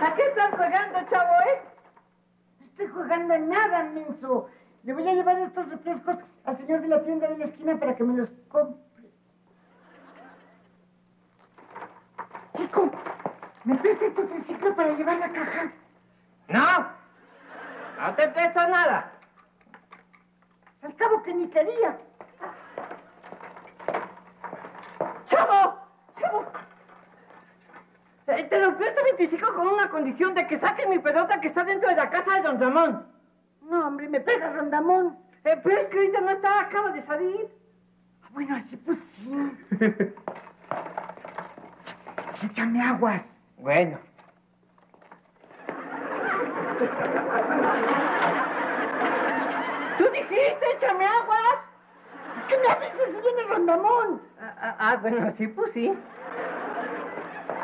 ¿A qué estás jugando, chavo, No estoy jugando a nada, menso. Le voy a llevar estos refrescos al señor de la tienda de la esquina para que me los compre. Chico, ¿me prestas tu triciclo para llevar la caja? No. No te presto nada. Al cabo que ni quería. ¡Chavo! ¡Chavo! Te lo presto 25 con una condición de que saques mi pelota que está dentro de la casa de don Ramón. No, hombre, me pega Rondamón. Pero es que ahorita no está, acaba de salir. Ah, bueno, así pues sí. Échame aguas. Bueno. Tú dijiste, échame aguas. ¿Qué me avisas si viene Rondamón? Bueno, sí, pues sí.